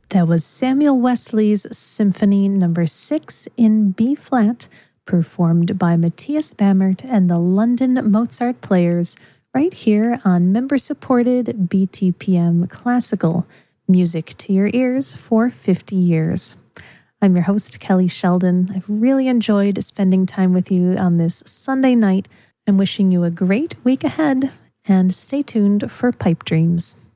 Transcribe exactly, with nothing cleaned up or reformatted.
That was Samuel Wesley's Symphony Number six in B-flat, performed by Matthias Bammert and the London Mozart Players, right here on member-supported B T P M Classical, music to your ears for fifty years. I'm your host, Kelly Sheldon. I've really enjoyed spending time with you on this Sunday night. I'm wishing you a great week ahead, and stay tuned for Pipe Dreams.